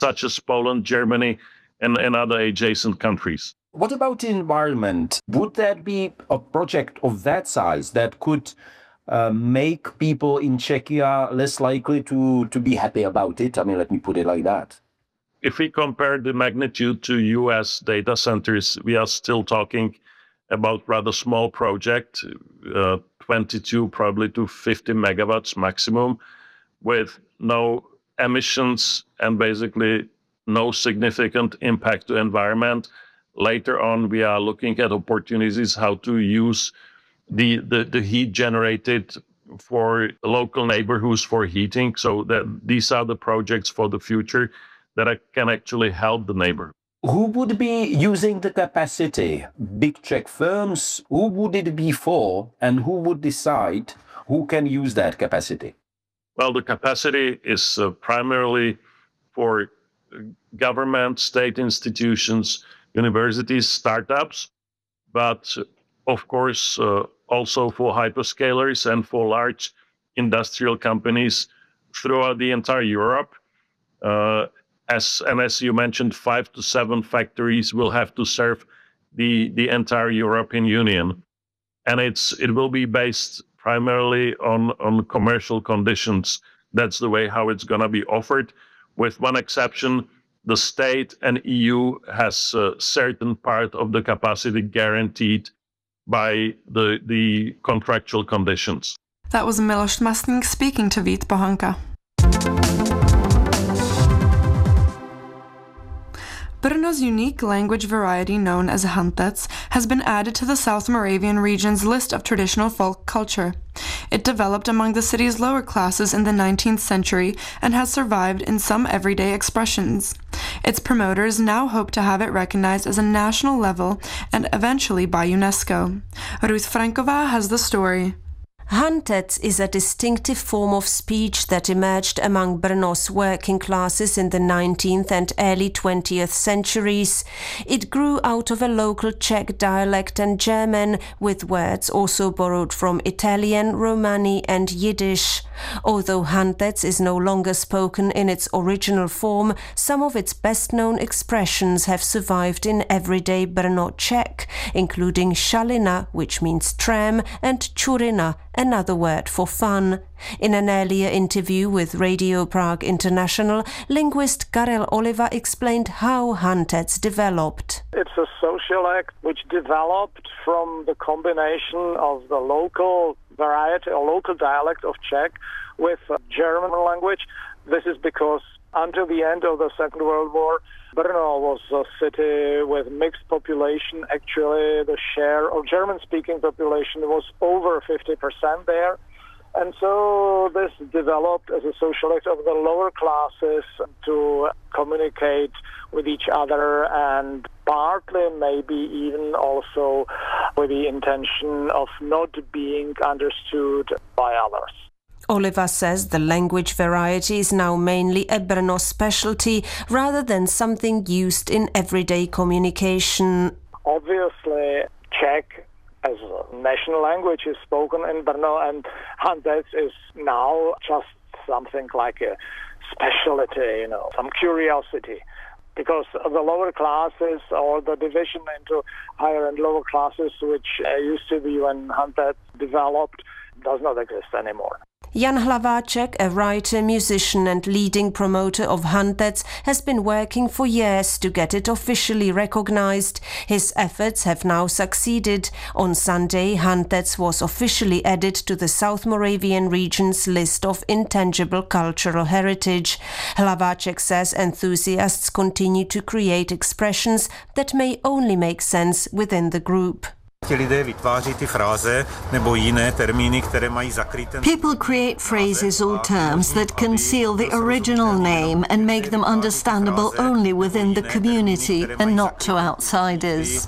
such as Poland, Germany, and other adjacent countries. What about the environment? Would that be a project of that size that could make people in Czechia less likely to be happy about it? I mean, let me put it like that. If we compare the magnitude to US data centers, we are still talking about rather small project, 22 probably to 50 megawatts maximum, with no emissions and basically no significant impact to environment. Later on, we are looking at opportunities how to use the heat generated for local neighborhoods for heating. So that these are the projects for the future that can actually help the neighborhood. Who would be using the capacity? Big Czech firms? Who would it be for? And who would decide who can use that capacity? Well, the capacity is primarily for government, state institutions, universities, startups, but of course also for hyperscalers and for large industrial companies throughout the entire Europe. As you mentioned, 5 to 7 factories will have to serve the entire European Union, and it will be based primarily on commercial conditions. That's the way how it's going to be offered, with one exception. The state and EU has a certain part of the capacity guaranteed by the contractual conditions. That was Miloš Tmastník speaking to Vít Pohanka. Brno's unique language variety known as Hantec has been added to the South Moravian region's list of traditional folk culture. It developed among the city's lower classes in the 19th century and has survived in some everyday expressions. Its promoters now hope to have it recognized as a national level and eventually by UNESCO. Ruth Franková has the story. Hantec is a distinctive form of speech that emerged among Brno's working classes in the 19th and early 20th centuries. It grew out of a local Czech dialect and German, with words also borrowed from Italian, Romani and Yiddish. Although Hantec is no longer spoken in its original form, some of its best-known expressions have survived in everyday Brno Czech, including šalina, which means tram, and čurina, another word for fun. In an earlier interview with Radio Prague International, linguist Karel Oliva explained how Hantec developed. It's a social act which developed from the combination of the local variety or local dialect of Czech with German language. This is because until the end of the Second World War, Brno was a city with mixed population. Actually, the share of German-speaking population was over 50% there. And so this developed as a social act of the lower classes to communicate with each other, and partly maybe even also with the intention of not being understood by others. Oliva says the language variety is now mainly a Brno specialty rather than something used in everyday communication. Obviously, Czech as a national language is spoken in Brno, and Hantec is now just something like a specialty, some curiosity. Because the lower classes or the division into higher and lower classes, which used to be when Hantec developed, does not exist anymore. Jan Hlaváček, a writer, musician and leading promoter of Hantec, has been working for years to get it officially recognized. His efforts have now succeeded. On Sunday, Hantec was officially added to the South Moravian region's list of intangible cultural heritage. Hlaváček says enthusiasts continue to create expressions that may only make sense within the group. People create phrases or terms that conceal the original name and make them understandable only within the community and not to outsiders.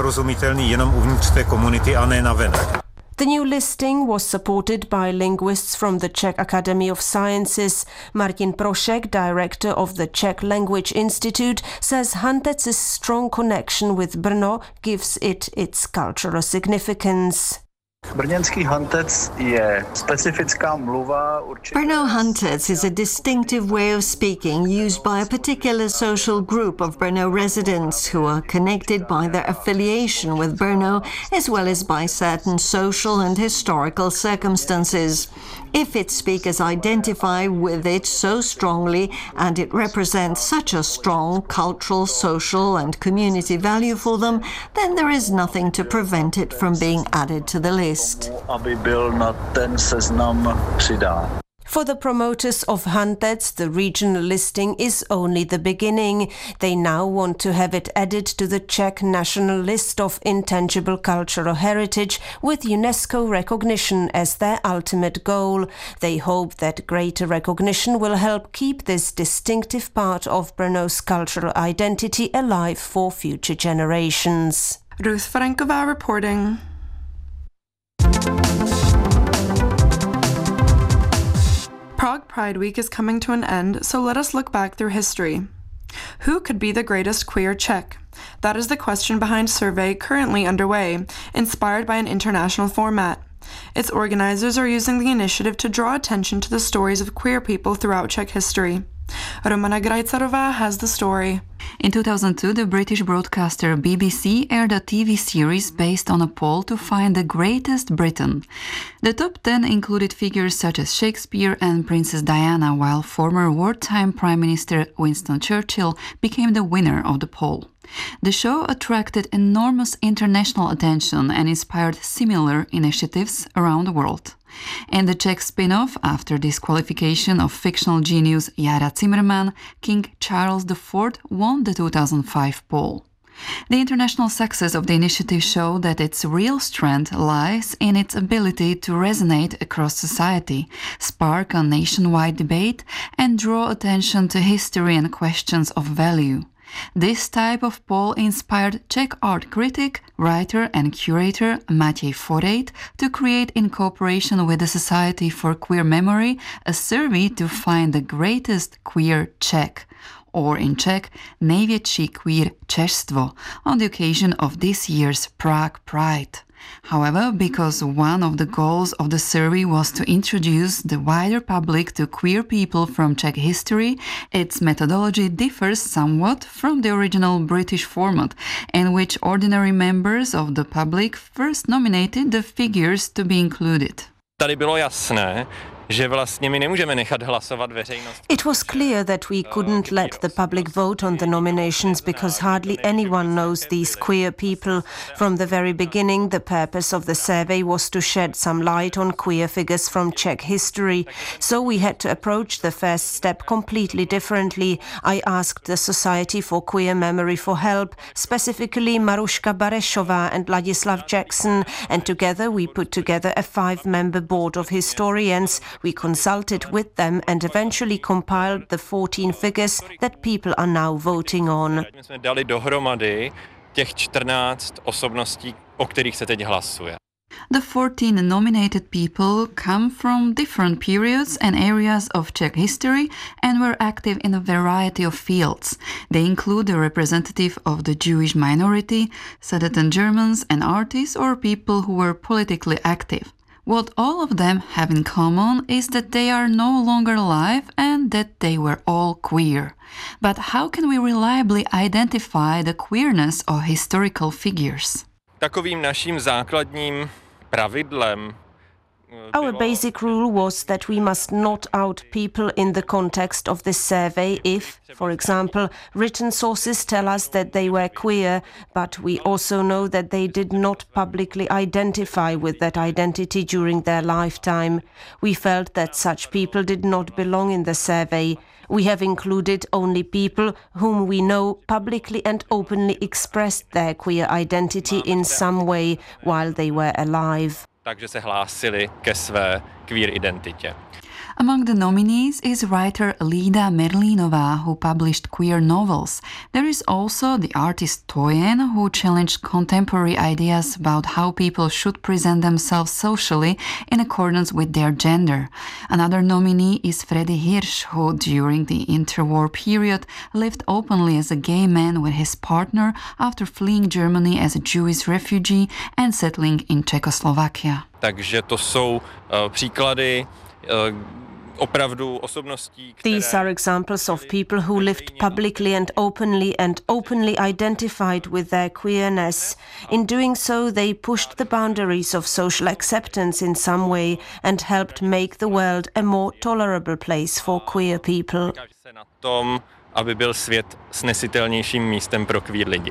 The new listing was supported by linguists from the Czech Academy of Sciences. Martin Prošek, director of the Czech Language Institute, says Hantec's strong connection with Brno gives it its cultural significance. Brněnský hantec je specifická mluva určitě. Brno hantec is a distinctive way of speaking used by a particular social group of Brno residents who are connected by their affiliation with Brno as well as by certain social and historical circumstances. If its speakers identify with it so strongly and it represents such a strong cultural, social and community value for them, then there is nothing to prevent it from being added to the list. Aby byl na ten seznam přidán. For the promoters of Hantec, the regional listing is only the beginning. They now want to have it added to the Czech national list of intangible cultural heritage with UNESCO recognition as their ultimate goal. They hope that greater recognition will help keep this distinctive part of Brno's cultural identity alive for future generations. Ruth Ferenková reporting. Prague Pride Week is coming to an end, so let us look back through history. Who could be the greatest queer Czech? That is the question behind a survey currently underway, inspired by an international format. Its organizers are using the initiative to draw attention to the stories of queer people throughout Czech history. Romana Grajcarová has the story. In 2002, the British broadcaster BBC aired a TV series based on a poll to find the greatest Briton. The top 10 included figures such as Shakespeare and Princess Diana, while former wartime Prime Minister Winston Churchill became the winner of the poll. The show attracted enormous international attention and inspired similar initiatives around the world. In the Czech spin-off, after disqualification of fictional genius Jára Zimmerman, King Charles IV won the 2005 poll. The international success of the initiative showed that its real strength lies in its ability to resonate across society, spark a nationwide debate, and draw attention to history and questions of value. This type of poll inspired Czech art critic, writer and curator Matěj Forejt to create, in cooperation with the Society for Queer Memory, a survey to find the greatest queer Czech, or in Czech, největší queer Češstvo, on the occasion of this year's Prague Pride. However, because one of the goals of the survey was to introduce the wider public to queer people from Czech history, its methodology differs somewhat from the original British format, in which ordinary members of the public first nominated the figures to be included. Tady bylo jasné, že vlastně my nemůžeme nechat hlasovat veřejnost. It was clear that we couldn't let the public vote on the nominations because hardly anyone knows these queer people. From the very beginning, the purpose of the survey was to shed some light on queer figures from Czech history. So we had to approach the first step completely differently. I asked the Society for Queer Memory for help, specifically Maruška Barešová and Ladislav Jackson, and together we put together a 5-member board of historians. We consulted with them and eventually compiled the 14 figures that people are now voting on. My jsme dali dohromady těch 14 osobností, o kterých se teď hlasuje. The 14 nominated people come from different periods and areas of Czech history and were active in a variety of fields. They include a representative of the Jewish minority, Sudeten Germans and artists or people who were politically active. What all of them have in common is that they are no longer alive and that they were all queer. But how can we reliably identify the queerness of historical figures? Takovým naším základním pravidlem Our basic rule was that we must not out people in the context of this survey if, for example, written sources tell us that they were queer, but we also know that they did not publicly identify with that identity during their lifetime. We felt that such people did not belong in the survey. We have included only people whom we know publicly and openly expressed their queer identity in some way while they were alive. Takže se hlásili ke své queer identitě. Among the nominees is writer Lida Merlínova, who published queer novels. There is also the artist Toyen, who challenged contemporary ideas about how people should present themselves socially in accordance with their gender. Another nominee is Freddy Hirsch, who during the interwar period lived openly as a gay man with his partner after fleeing Germany as a Jewish refugee and settling in Czechoslovakia. Takže to jsou příklady opravdu osobností, které... These are examples of people who lived publicly and openly identified with their queerness. In doing so, they pushed the boundaries of social acceptance in some way and helped make the world a more tolerable place for queer people. se na tom, aby byl svět snesitelnějším místem pro queer lidi.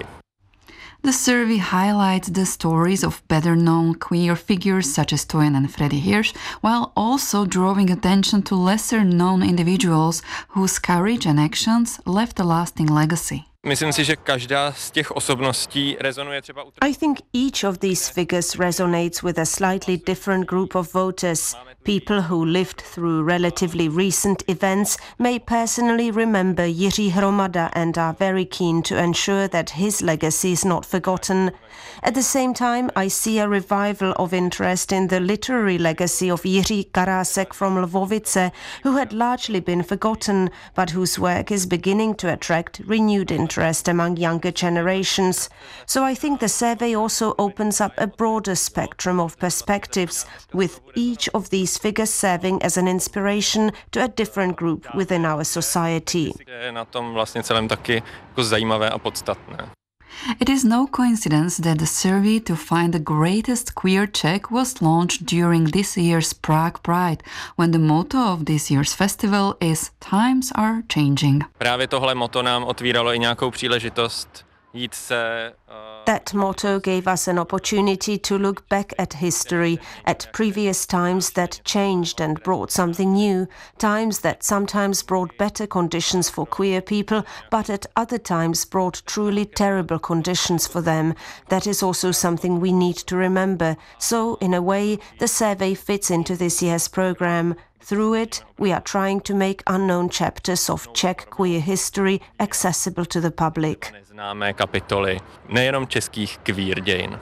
The survey highlights the stories of better-known queer figures such as Toyen and Freddy Hirsch, while also drawing attention to lesser-known individuals whose courage and actions left a lasting legacy. Myslím si, že každá z těch osobností rezonuje třeba... I think each of these figures resonates with a slightly different group of voters. People who lived through relatively recent events may personally remember Jiří Hromada and are very keen to ensure that his legacy is not forgotten. At the same time, I see a revival of interest in the literary legacy of Jiří Karásek from Lvovice, who had largely been forgotten, but whose work is beginning to attract renewed interest among younger generations. So I think the survey also opens up a broader spectrum of perspectives, with each of these figures serving as an inspiration to a different group within our society. Je na tom vlastně celém taky jako zajímavé a podstatné. It is no coincidence that the survey to find the greatest queer Czech was launched during this year's Prague Pride, when the motto of this year's festival is "Times are changing." Právě tohle motto nám otvíralo i nějakou příležitost jít se... That motto gave us an opportunity to look back at history, at previous times that changed and brought something new, times that sometimes brought better conditions for queer people, but at other times brought truly terrible conditions for them. That is also something we need to remember. So, in a way, the survey fits into this year's program. Through it, we are trying to make unknown chapters of Czech queer history accessible to the public. Neznámé kapitoly, nejenom českých queer dějin.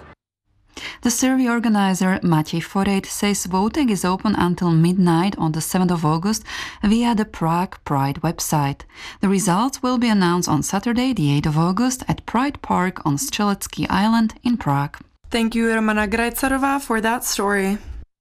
The survey organizer Maciej Forejt says voting is open until midnight on the 7th of August via the Prague Pride website. The results will be announced on Saturday, the 8th of August at Pride Park on Střelecký Island in Prague. Thank you, Romana Grajcarová, for that story.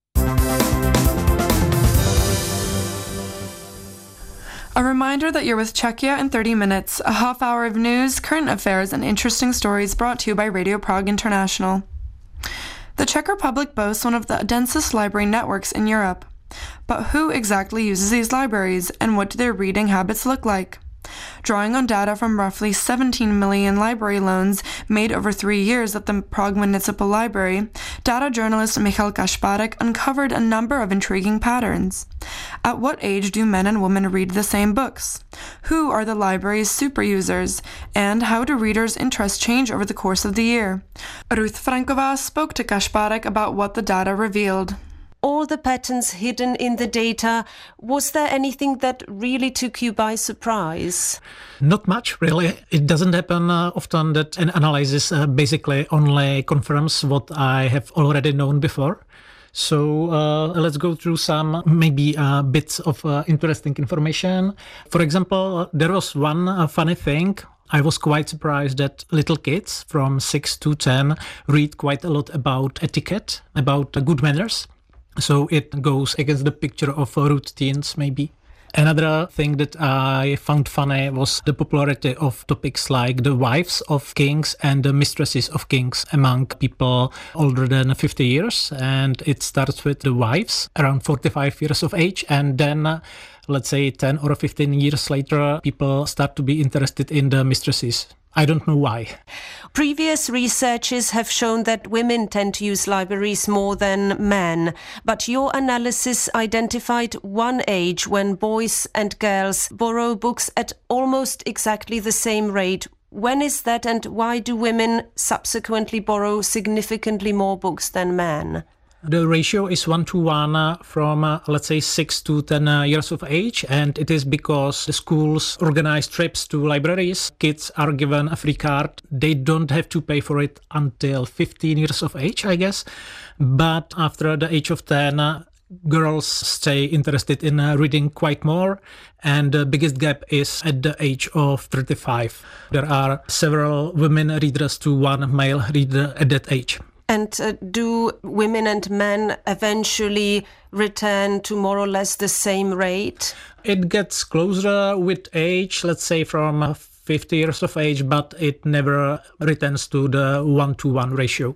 A reminder that you're with Czechia in 30 minutes, a half hour of news, current affairs, and interesting stories brought to you by Radio Prague International. The Czech Republic boasts one of the densest library networks in Europe. But who exactly uses these libraries, and what do their reading habits look like? Drawing on data from roughly 17 million library loans made over 3 years at the Prague Municipal Library, data journalist Michal Kašpárek uncovered a number of intriguing patterns. At what age do men and women read the same books? Who are the library's super users? And how do readers' interests change over the course of the year? Ruth Franková spoke to Kašpárek about what the data revealed. All the patterns hidden in the data, was there anything that really took you by surprise? Not much, really. It doesn't happen often that an analysis basically only confirms what I have already known before. So let's go through some maybe bits of interesting information. For example, there was one funny thing. I was quite surprised that little kids from 6 to 10 read quite a lot about etiquette, about good manners. So it goes against the picture of rude teens, maybe. Another thing that I found funny was the popularity of topics like the wives of kings and the mistresses of kings among people older than 50 years. And it starts with the wives around 45 years of age, and then let's say 10 or 15 years later, people start to be interested in the mistresses. I don't know why. Previous researches have shown that women tend to use libraries more than men, but your analysis identified one age when boys and girls borrow books at almost exactly the same rate. When is that, and why do women subsequently borrow significantly more books than men? The ratio is 1-to-1 from, let's say, 6 to 10 years of age. And it is because the schools organize trips to libraries. Kids are given a free card. They don't have to pay for it until 15 years of age, I guess. But after the age of 10, girls stay interested in reading quite more. And the biggest gap is at the age of 35. There are several women readers to one male reader at that age. And do women and men eventually return to more or less the same rate? It gets closer with age, let's say from 50 years of age, but it never returns to the 1-to-1 ratio.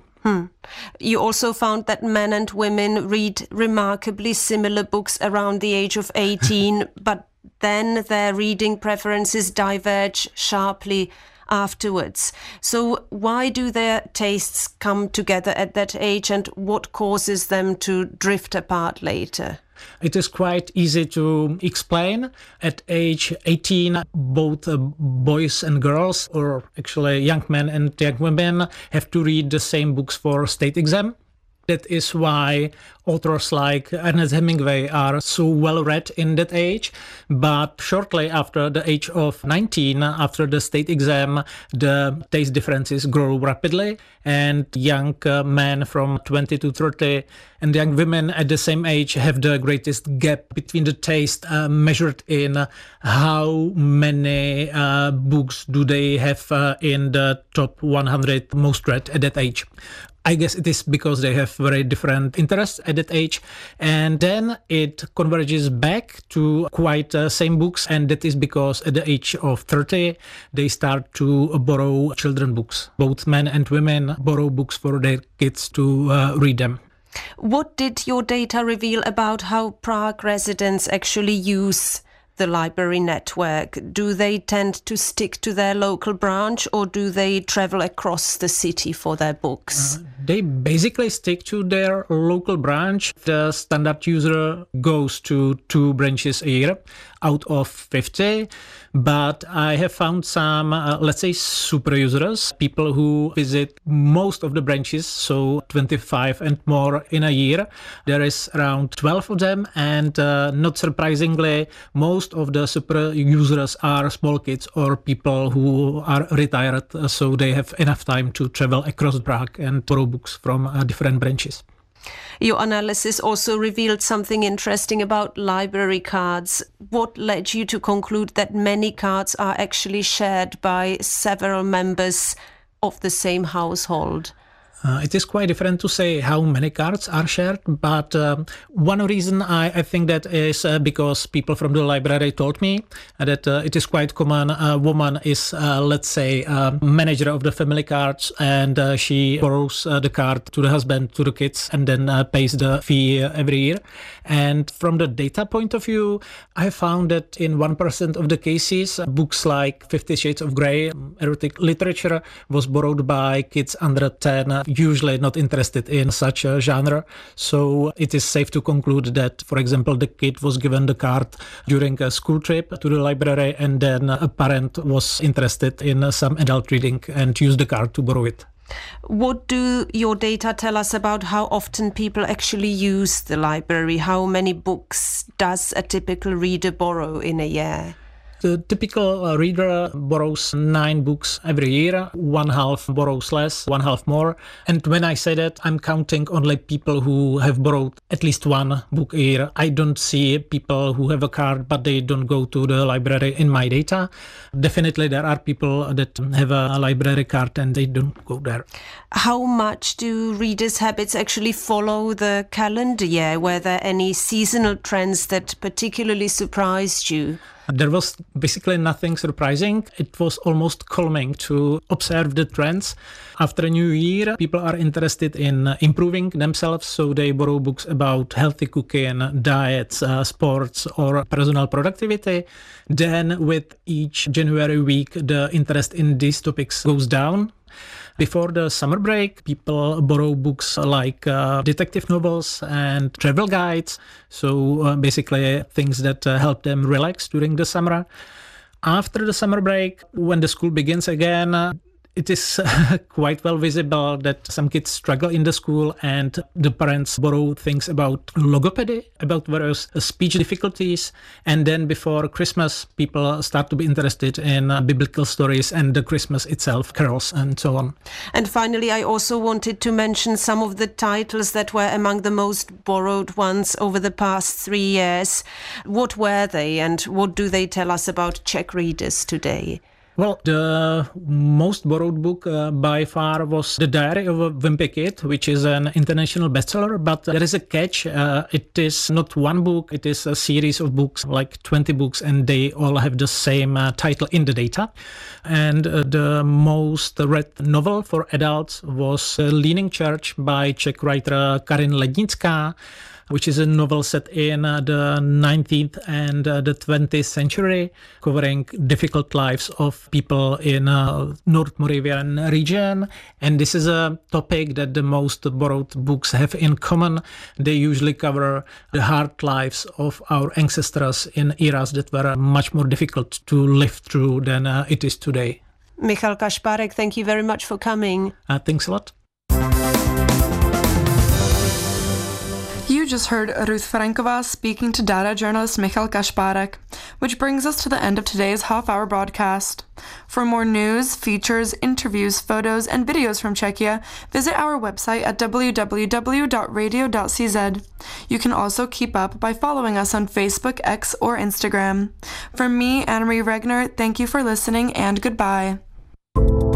You also found that men and women read remarkably similar books around the age of 18, but then their reading preferences diverge sharply afterwards. So why do their tastes come together at that age, and what causes them to drift apart later? It is quite easy to explain. At age 18, both boys and girls, or actually young men and young women, have to read the same books for state exam. That is why authors like Ernest Hemingway are so well read in that age. But shortly after the age of 19, after the state exam, the taste differences grow rapidly. And young men from 20 to 30 and young women at the same age have the greatest gap between the taste measured in how many books do they have in the top 100 most read at that age. I guess it is because they have very different interests at that age. And then it converges back to quite same books. And that is because at the age of 30, they start to borrow children books. Both men and women borrow books for their kids to read them. What did your data reveal about how Prague residents actually use the library network? Do they tend to stick to their local branch, or do they travel across the city for their books? They basically stick to their local branch. The standard user goes to 2 branches a year out of 50. But I have found some, let's say, super users, people who visit most of the branches, so 25 and more in a year. There is around 12 of them, and not surprisingly, most of the super users are small kids or people who are retired, so they have enough time to travel across Prague and borrow books from different branches. Your analysis also revealed something interesting about library cards. What led you to conclude that many cards are actually shared by several members of the same household? It is quite different to say how many cards are shared, but one reason I think that is because people from the library told me that it is quite common. A woman is, let's say, manager of the family cards, and she borrows the card to the husband, to the kids, and then pays the fee every year. And from the data point of view, I found that in 1% of the cases, books like 50 Shades of Grey, erotic literature, was borrowed by kids under 10, usually not interested in such a genre. So it is safe to conclude that, for example, the kid was given the card during a school trip to the library, and then a parent was interested in some adult reading and used the card to borrow it. What do your data tell us about how often people actually use the library? How many books does a typical reader borrow in a year? The typical reader borrows 9 books every year. 1/2 borrows less, 1/2 more. And when I say that, I'm counting only people who have borrowed at least 1 book a year. I don't see people who have a card, but they don't go to the library in my data. Definitely there are people that have a library card and they don't go there. How much do readers' habits actually follow the calendar year? Were there any seasonal trends that particularly surprised you? There was basically nothing surprising. It was almost calming to observe the trends. After a new year, people are interested in improving themselves, so they borrow books about healthy cooking, diets, sports, or personal productivity. Then with each January week, the interest in these topics goes down. Before the summer break, people borrow books like detective novels and travel guides. So basically things that help them relax during the summer. After the summer break, when the school begins again, it is quite well visible that some kids struggle in the school and the parents borrow things about logopedy, about various speech difficulties. And then before Christmas, people start to be interested in biblical stories and the Christmas itself, carols and so on. And finally, I also wanted to mention some of the titles that were among the most borrowed ones over the past 3 years. What were they and what do they tell us about Czech readers today? Well, the most borrowed book by far was The Diary of a Wimpy Kid, which is an international bestseller, but there is a catch. It is not one book, it is a series of books, like 20 books, and they all have the same title in the data. And the most read novel for adults was Leaning Church by Czech writer Karin Lednická, which is a novel set in the 19th and the 20th century, covering difficult lives of people in North Moravian region. And this is a topic that the most borrowed books have in common. They usually cover the hard lives of our ancestors in eras that were much more difficult to live through than it is today. Michal Kašpárek, thank you very much for coming. Thanks a lot. You just heard Ruth Ferenková speaking to data journalist Michal Kašpárek, which brings us to the end of today's half-hour broadcast. For more news, features, interviews, photos, and videos from Czechia, visit our website at www.radio.cz. You can also keep up by following us on Facebook, X, or Instagram. From me, Anne-Marie Regner, thank you for listening and goodbye.